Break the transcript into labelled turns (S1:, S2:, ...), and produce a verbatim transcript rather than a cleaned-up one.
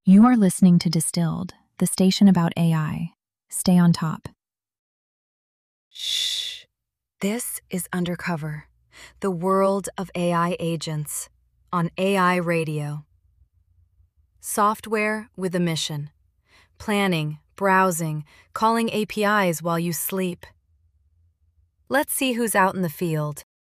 S1: You are listening to Distilled, the station about A I. Stay on top.
S2: Shh. This is Undercover, the world of A I agents, on A I Radio. Software with a mission. Planning, browsing, calling A P Is while you sleep. Let's see who's out in the field.